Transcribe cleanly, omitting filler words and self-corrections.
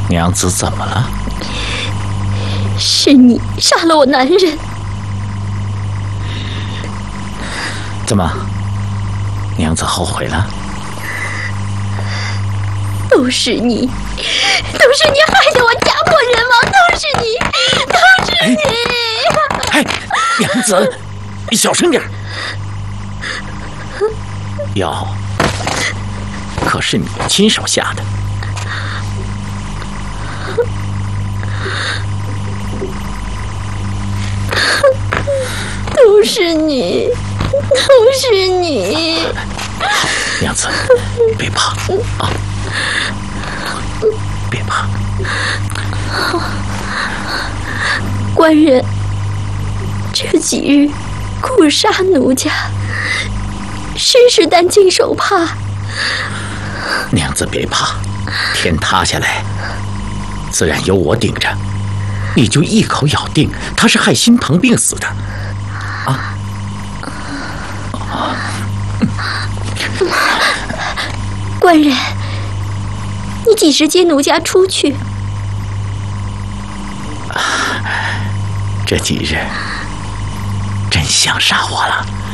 娘子怎么了？ 是你杀了我男人。 怎么，娘子后悔了？ 都是你害得我家破人亡，都是你！ 哎，娘子，你小声点。药可是你亲手下的。 都是你！ 好，娘子，别怕啊，别怕。 官人，这几日苦杀奴家，世事担惊受怕。 娘子别怕，天塌下来，自然由我顶着。你就一口咬定他是害心疼病死的，啊？ 官人，你几时接奴家出去？ 这几日真想杀我了。